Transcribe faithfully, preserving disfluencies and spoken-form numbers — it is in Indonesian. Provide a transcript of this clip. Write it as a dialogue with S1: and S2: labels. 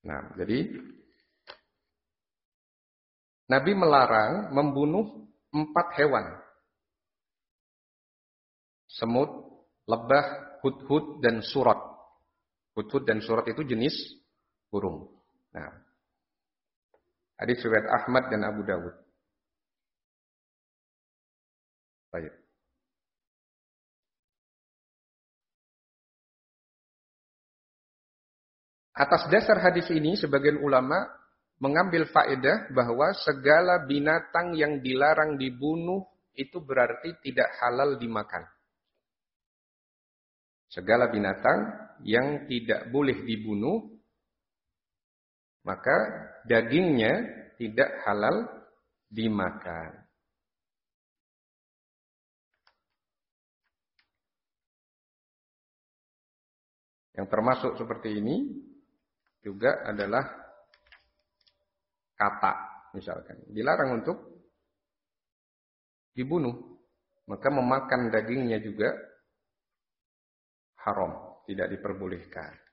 S1: Nah, jadi Nabi melarang membunuh empat hewan. Semut, lebah, hudhud, dan surat. Hudhud dan surat itu jenis burung. Nah, hadis riwayat Ahmad dan Abu Dawud. Baik. Atas dasar hadis ini, sebagian ulama mengambil faedah bahwa segala binatang yang dilarang dibunuh itu berarti tidak halal dimakan. Segala binatang yang tidak boleh dibunuh, maka dagingnya tidak halal dimakan. Yang termasuk seperti ini juga adalah katak, misalkan. Dilarang untuk dibunuh. Maka memakan dagingnya juga haram, tidak diperbolehkan.